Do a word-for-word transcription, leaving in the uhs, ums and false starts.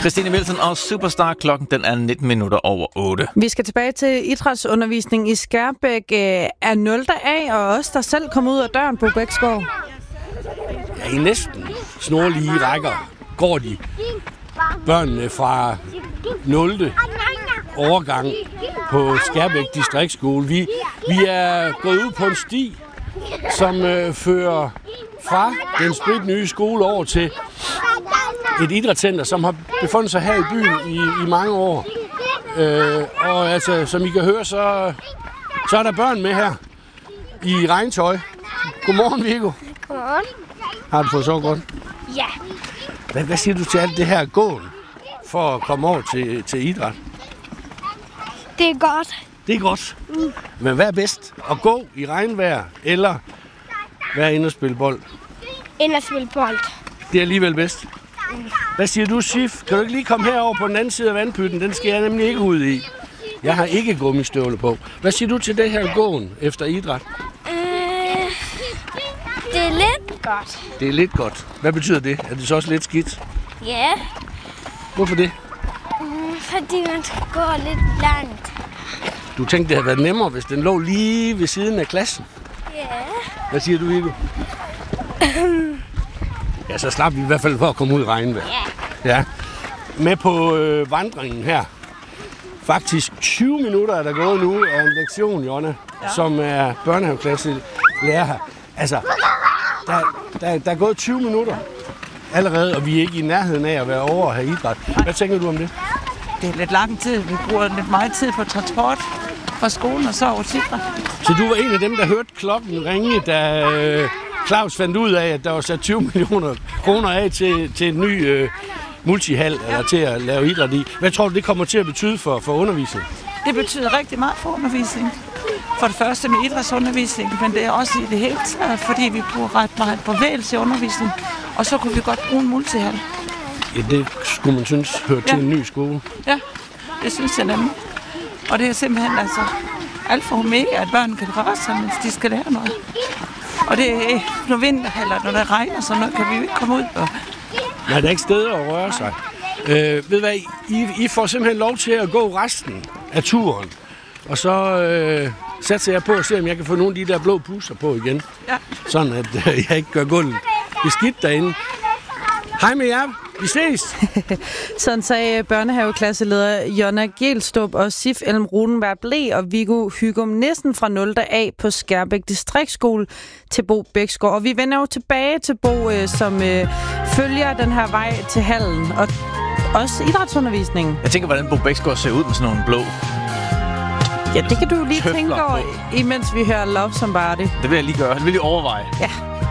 Christine Wilson og Superstar. Klokken den er nitten minutter over otte. Vi skal tilbage til idrætsundervisning i Skærbæk. Er nul A og os, der selv kommer ud af døren på Bæksgaard? Ja, i næsten snorlige rækker går de børnene fra nul årgang på Skærbæk Distriktsskole. Vi, vi er gået ud på en sti, som øh, fører fra den spritnye skole over til et idrætscenter, som har befundet sig her i byen i, i mange år. Øh, og altså, som I kan høre, så, så er der børn med her i regntøj. Godmorgen, Viggo. Godmorgen. Har du fået så godt? Ja. Hvad, hvad siger du til alt det her gåen for at komme over til, til idræt? Det er godt. Det er godt. Mm. Men hvad er bedst? At gå i regnvejr, eller være inde og spille bold? Ind og spille bold. Det er alligevel bedst. Hvad siger du, Sif? Kan du ikke lige komme herover på den anden side af vandpytten? Den skal jeg nemlig ikke ud i. Jeg har ikke gummistøvle på. Hvad siger du til det her gåen efter idræt? Øh, det er lidt godt. Det er lidt godt. Hvad betyder det? Er det så også lidt skidt? Ja. Hvorfor det? Mm, fordi man skal gå lidt langt. Du tænkte, det havde været nemmere, hvis den lå lige ved siden af klassen? Ja. Hvad siger du, Viggo? Ja, så slap vi i hvert fald for at komme ud i regnvejr. Ja. Ja. Med på øh, vandringen her. Faktisk tyve minutter er der gået nu af en lektion, Jonna, ja. Som er børnehaveklasse lærer her. Altså, der, der, der er gået tyve minutter allerede, og vi er ikke i nærheden af at være over og have idræt. Hvad tænker du om det? Det er lidt lang tid. Vi bruger lidt meget tid på transport fra skolen og så over til idræt. Så du var en af dem, der hørte klokken ringe, da øh, Claus fandt ud af, at der var sat tyve millioner kroner af til, til en ny øh, multihal, ja. Eller til at lave idræt i. Hvad tror du, det kommer til at betyde for, for undervisning? Det betyder rigtig meget for undervisning. For det første med idrætsundervisning, men det er også i det hele taget, fordi vi bruger ret meget bevægelse i undervisning. Og så kunne vi godt bruge en multihal. Ja, det skulle man synes hørte ja. til en ny skole. Ja, det synes jeg nemlig. Og det er simpelthen altså alt for omega, at børn kan røre sig, mens de skal lære noget. Og det er når vinterhalder, når der regner, så noget kan vi jo ikke komme ud. Og... Nej, der er ikke steder at røre sig. Øh, ved du hvad, I, I får simpelthen lov til at gå resten af turen. Og så øh, satser jeg på at se, om jeg kan få nogle af de der blå pusser på igen. Ja. Sådan, at øh, jeg ikke gør gulvet beskidt derinde. Hej med jer. Vi ses. Sådan sagde børnehaveklasseleder Jonna Gjelstrup og Sif Elm Rudenberg Ble og Viggo Hygum Nissen fra nul A på Skærbæk Distriktsskole til Bo Bæksgaard. Og vi vender jo tilbage til Bo, øh, som øh, følger den her vej til hallen og også idrætsundervisningen. Jeg tænker, hvordan Bo Bæksgaard ser ud med sådan nogle blå. Ja, det kan du lige tænke over, imens vi hører Love Somebody. Det vil jeg lige gøre. Det vil jeg overveje. Ja.